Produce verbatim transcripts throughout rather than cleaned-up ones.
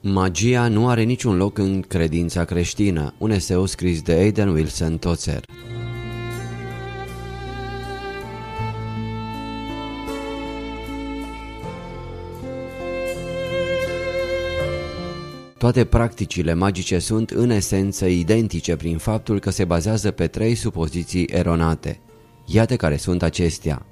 Magia nu are niciun loc în credința creștină, un eseu scris de Aidan Wilson Tozer. Toate practicile magice sunt în esență identice prin faptul că se bazează pe trei supoziții eronate. Iată care sunt acestea.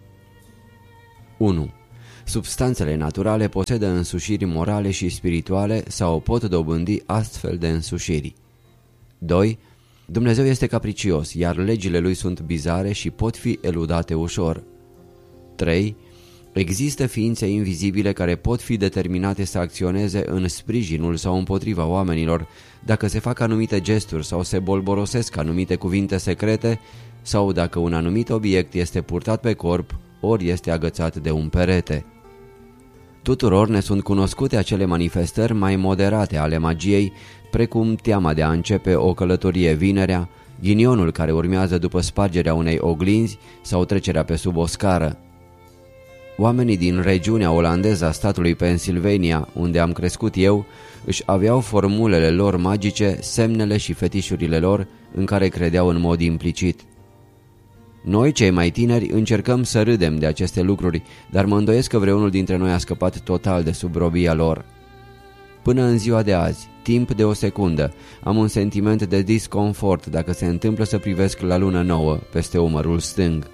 unu. Substanțele naturale posedă însușiri morale și spirituale sau pot dobândi astfel de însușiri. doi. Dumnezeu este capricios, iar legile lui sunt bizare și pot fi eludate ușor. trei. Există ființe invizibile care pot fi determinate să acționeze în sprijinul sau împotriva oamenilor dacă se fac anumite gesturi sau se bolborosesc anumite cuvinte secrete sau dacă un anumit obiect este purtat pe corp ori este agățat de un perete. Tuturor ne sunt cunoscute acele manifestări mai moderate ale magiei, precum teama de a începe o călătorie vinerea, ghinionul care urmează după spargerea unei oglinzi sau trecerea pe sub o scară. Oamenii din regiunea olandeză a statului Pennsylvania, unde am crescut eu, își aveau formulele lor magice, semnele și fetișurile lor în care credeau în mod implicit. Noi, cei mai tineri, încercăm să râdem de aceste lucruri, dar mă îndoiesc că vreunul dintre noi a scăpat total de sub robia lor. Până în ziua de azi, timp de o secundă, am un sentiment de disconfort dacă se întâmplă să privesc la lună nouă peste umărul stâng.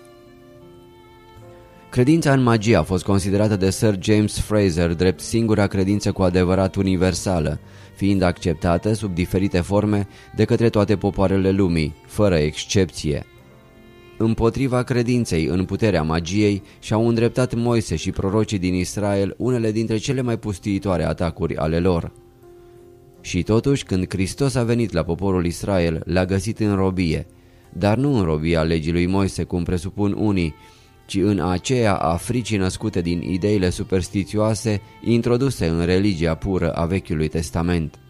Credința în magie a fost considerată de Sir James Frazer drept singura credință cu adevărat universală, fiind acceptată sub diferite forme de către toate popoarele lumii, fără excepție. Împotriva credinței în puterea magiei și-au îndreptat Moise și prorocii din Israel unele dintre cele mai pustiitoare atacuri ale lor. Și totuși, când Hristos a venit la poporul Israel, l-a găsit în robie, dar nu în robia legii lui Moise, cum presupun unii, ci în aceea a fricii născute din ideile superstițioase introduse în religia pură a Vechiului Testament.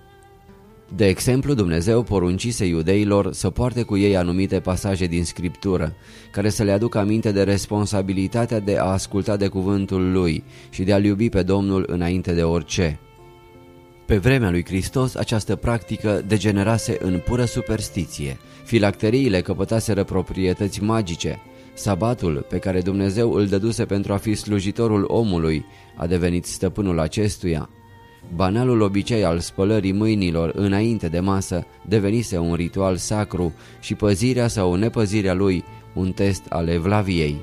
De exemplu, Dumnezeu poruncise iudeilor să poarte cu ei anumite pasaje din Scriptură, care să le aducă aminte de responsabilitatea de a asculta de cuvântul Lui și de a-L iubi pe Domnul înainte de orice. Pe vremea lui Hristos, această practică degenerase în pură superstiție. Filacteriile căpătaseră proprietăți magice. Sabatul, pe care Dumnezeu îl dăduse pentru a fi slujitorul omului, a devenit stăpânul acestuia. Banalul obicei al spălării mâinilor înainte de masă devenise un ritual sacru și păzirea sau nepăzirea lui un test al evlaviei.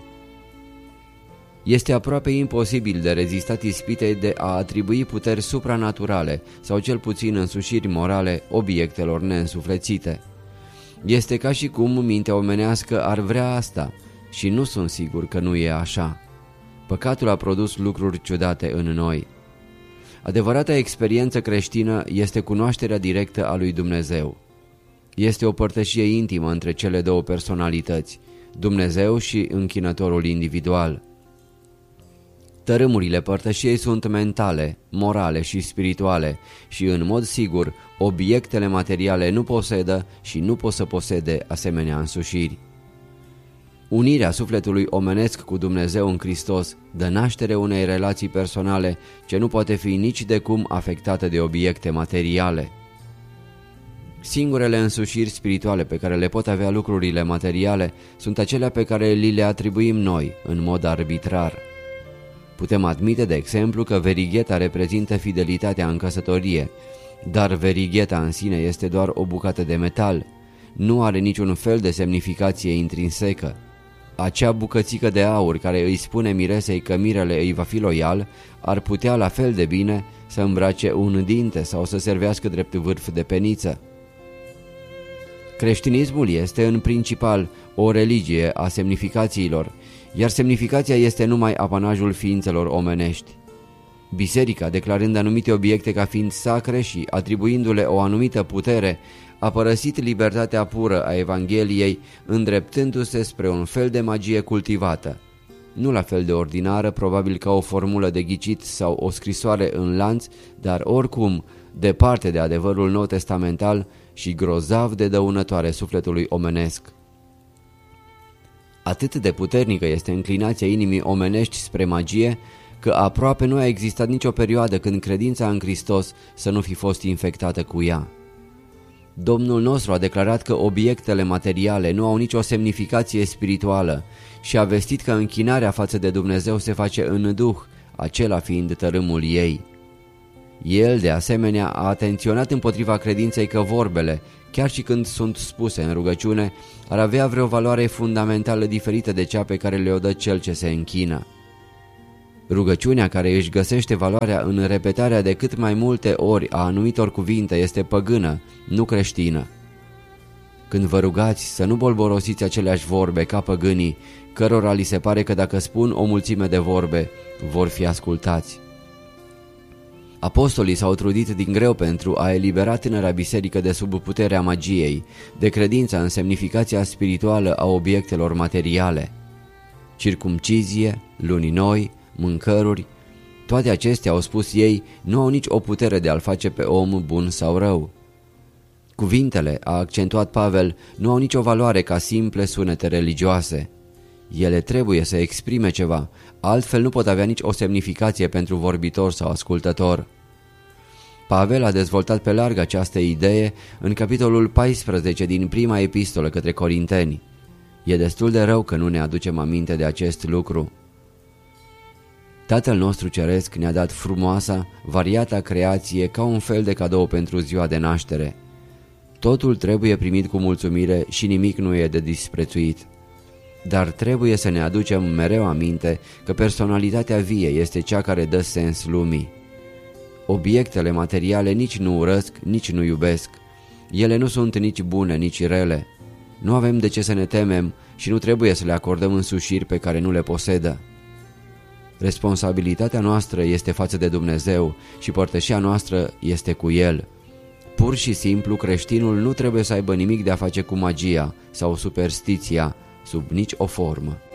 Este aproape imposibil de rezistat ispitei de a atribui puteri supranaturale sau cel puțin însușiri morale obiectelor neînsuflețite. Este ca și cum mintea omenească ar vrea asta și nu sunt sigur că nu e așa. Păcatul a produs lucruri ciudate în noi. Adevărata experiență creștină este cunoașterea directă a lui Dumnezeu. Este o părtășie intimă între cele două personalități, Dumnezeu și închinătorul individual. Tărâmurile părtășiei sunt mentale, morale și spirituale și, în mod sigur, obiectele materiale nu posedă și nu pot să posede asemenea însușiri. Unirea sufletului omenesc cu Dumnezeu în Hristos dă naștere unei relații personale ce nu poate fi nici de cum afectată de obiecte materiale. Singurele însușiri spirituale pe care le pot avea lucrurile materiale sunt acelea pe care li le atribuim noi, în mod arbitrar. Putem admite, de exemplu, că verigheta reprezintă fidelitatea în căsătorie, dar verigheta în sine este doar o bucată de metal, nu are niciun fel de semnificație intrinsecă. Acea bucățică de aur care îi spune miresei că mirele îi va fi loial ar putea la fel de bine să îmbrace un dinte sau să servească drept vârf de peniță. Creștinismul este în principal o religie a semnificațiilor, iar semnificația este numai apanajul ființelor omenești. Biserica, declarând anumite obiecte ca fiind sacre și atribuindu-le o anumită putere, a părăsit libertatea pură a Evangheliei, îndreptându-se spre un fel de magie cultivată. Nu la fel de ordinară, probabil ca o formulă de ghicit sau o scrisoare în lanț, dar oricum departe de adevărul nou testamental și grozav de dăunătoare sufletului omenesc. Atât de puternică este înclinația inimii omenești spre magie, că aproape nu a existat nicio perioadă când credința în Hristos să nu fi fost infectată cu ea. Domnul nostru a declarat că obiectele materiale nu au nicio semnificație spirituală și a vestit că închinarea față de Dumnezeu se face în duh, acela fiind tărâmul ei. El, de asemenea, a atenționat împotriva credinței că vorbele, chiar și când sunt spuse în rugăciune, ar avea vreo valoare fundamentală diferită de cea pe care le-o dă cel ce se închină. Rugăciunea care își găsește valoarea în repetarea de cât mai multe ori a anumitor cuvinte este păgână, nu creștină. Când vă rugați să nu bolborosiți aceleași vorbe ca păgânii, cărora li se pare că dacă spun o mulțime de vorbe, vor fi ascultați. Apostolii s-au trudit din greu pentru a elibera tânăra biserică de sub puterea magiei, de credința în semnificația spirituală a obiectelor materiale. Circumcizie, luni noi, mâncăruri, toate acestea, au spus ei, nu au nici o putere de a-l face pe om bun sau rău. Cuvintele, a accentuat Pavel, nu au nicio valoare ca simple sunete religioase. Ele trebuie să exprime ceva, altfel nu pot avea nici o semnificație pentru vorbitor sau ascultător. Pavel a dezvoltat pe larg această idee în capitolul paisprezece din prima epistolă către Corinteni. E destul de rău că nu ne aducem aminte de acest lucru. Tatăl nostru ceresc ne-a dat frumoasa, variata creație ca un fel de cadou pentru ziua de naștere. Totul trebuie primit cu mulțumire și nimic nu e de disprețuit. Dar trebuie să ne aducem mereu aminte că personalitatea vie este cea care dă sens lumii. Obiectele materiale nici nu urăsc, nici nu iubesc. Ele nu sunt nici bune, nici rele. Nu avem de ce să ne temem și nu trebuie să le acordăm însușiri pe care nu le posedă. Responsabilitatea noastră este față de Dumnezeu și părtășia noastră este cu El. Pur și simplu, creștinul nu trebuie să aibă nimic de a face cu magia sau superstiția, sub nici o formă.